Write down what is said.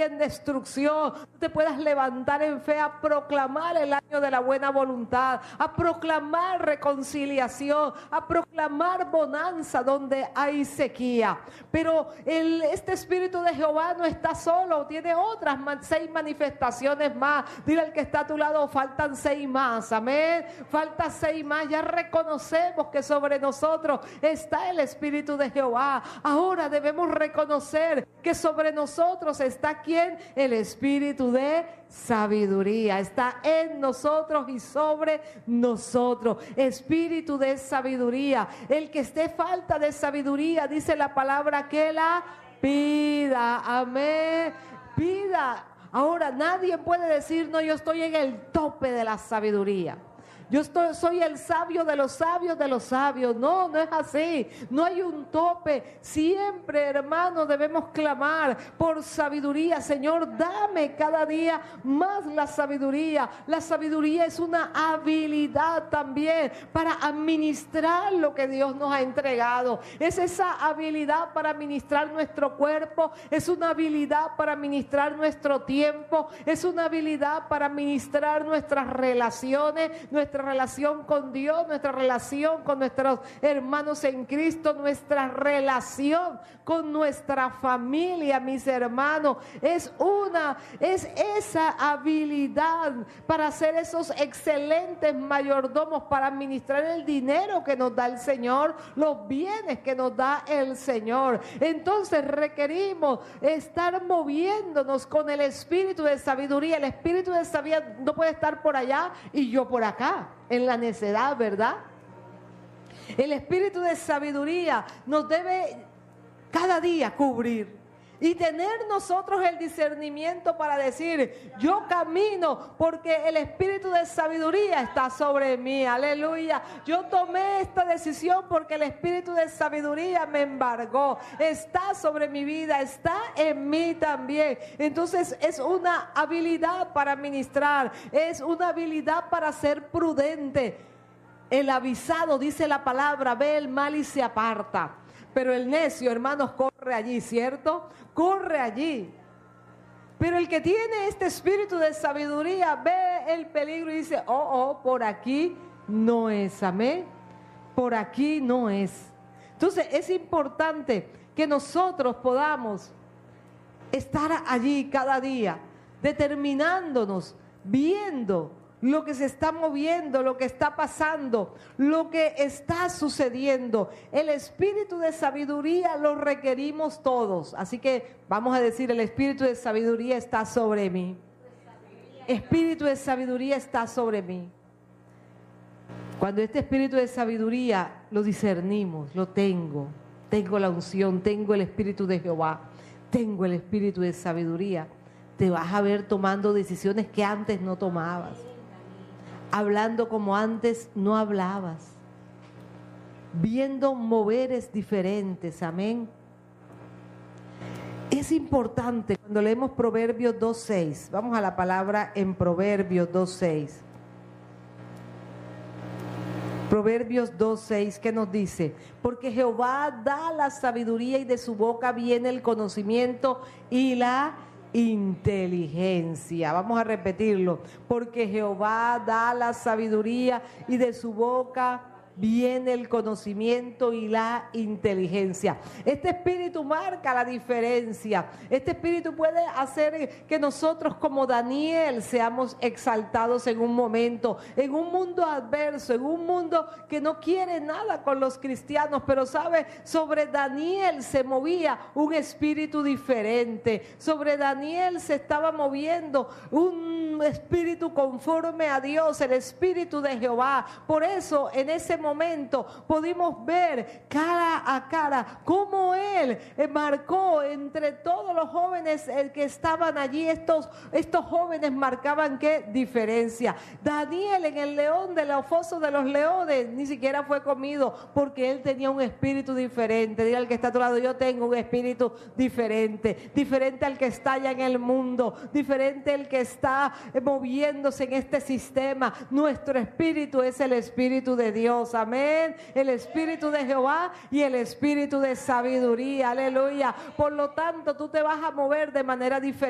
y en destrucción, tú te puedas levantar en fe a proclamar el año de la buena voluntad, a proclamar reconciliación, a proclamar bonanza donde hay sequía. Pero este Espíritu de Jehová no está solo, tiene otras 6 manifestaciones más. Dile al que está a tu lado, faltan 6 más, amén, faltan 6 más. Ya reconocemos que sobre nosotros está el Espíritu de Jehová. Ahora debemos reconocer que sobre nosotros está ¿quién? El Espíritu de sabiduría. Está en nosotros y sobre nosotros. Espíritu de sabiduría. El que esté falta de sabiduría, dice la palabra, que la pida. Amén. Pida. Ahora nadie puede decir, no, yo estoy en el tope de la sabiduría. Soy el sabio de los sabios de los sabios. No, no es así. No hay un tope. Siempre, hermanos, debemos clamar por sabiduría. Señor, dame cada día más la sabiduría. La sabiduría es una habilidad también para administrar lo que Dios nos ha entregado. Es esa habilidad para administrar nuestro cuerpo. Es una habilidad para administrar nuestro tiempo. Es una habilidad para administrar nuestras relaciones, nuestra relación con Dios, nuestra relación con nuestros hermanos en Cristo, nuestra relación con nuestra familia, mis hermanos. Es esa habilidad para ser esos excelentes mayordomos, para administrar el dinero que nos da el Señor, los bienes que nos da el Señor. Entonces requerimos estar moviéndonos con el espíritu de sabiduría. El espíritu de sabiduría no puede estar por allá y yo por acá, en la necedad, ¿verdad? El espíritu de sabiduría nos debe cada día cubrir y tener nosotros el discernimiento para decir, yo camino porque el espíritu de sabiduría está sobre mí, aleluya. Yo tomé esta decisión porque el espíritu de sabiduría me embargó, está sobre mi vida, está en mí también. Entonces es una habilidad para ministrar, es una habilidad para ser prudente. El avisado, dice la palabra, ve el mal y se aparta. Pero el necio, hermanos, corre allí, ¿cierto? Corre allí. Pero el que tiene este espíritu de sabiduría ve el peligro y dice, por aquí no es, amén. Por aquí no es. Entonces es importante que nosotros podamos estar allí cada día, determinándonos, viendo lo que se está moviendo, lo que está pasando, lo que está sucediendo. El espíritu de sabiduría lo requerimos todos. Así que vamos a decir, el espíritu de sabiduría está sobre mí. Espíritu de sabiduría está sobre mí. Cuando este espíritu de sabiduría lo discernimos, lo tengo la unción, tengo el espíritu de Jehová, tengo el espíritu de sabiduría, te vas a ver tomando decisiones que antes no tomabas, hablando como antes no hablabas, viendo moveres diferentes, amén. Es importante cuando leemos Proverbios 2:6, vamos a la palabra en Proverbios 2:6. Proverbios 2:6, ¿qué nos dice? Porque Jehová da la sabiduría y de su boca viene el conocimiento y la inteligencia. Vamos a repetirlo. Porque Jehová da la sabiduría y de su boca viene el conocimiento y la inteligencia. Este espíritu marca la diferencia. Este espíritu puede hacer que nosotros, como Daniel, seamos exaltados en un momento, en un mundo adverso, en un mundo que no quiere nada con los cristianos. Pero sabe, sobre Daniel se movía un espíritu diferente. Sobre Daniel se estaba moviendo un espíritu conforme a Dios, el espíritu de Jehová. Por eso en ese momento pudimos ver cara a cara cómo él marcó entre todos los jóvenes que estaban allí. Estos jóvenes marcaban qué diferencia. Daniel en el león de los fosos de los leones ni siquiera fue comido porque él tenía un espíritu diferente. Diga al que está a tu lado, yo tengo un espíritu diferente, diferente al que está allá en el mundo, diferente al que está moviéndose en este sistema. Nuestro espíritu es el espíritu de Dios, amén, el espíritu de Jehová y el espíritu de sabiduría, aleluya. Por lo tanto, tú te vas a mover de manera diferente.